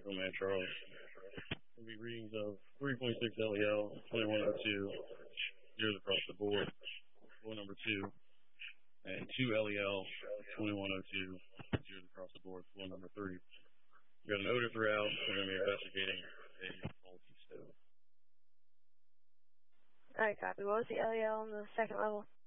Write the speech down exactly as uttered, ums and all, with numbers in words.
Command Charles. It'll be readings of three point six L E L, twenty-one oh two, zeros across the board, floor number two, and two L E L, twenty-one oh two, zeros across the board, floor number three. We got an odor throughout. We're going to be investigating a faulty stove. Alright, copy. What was the L E L on the second level?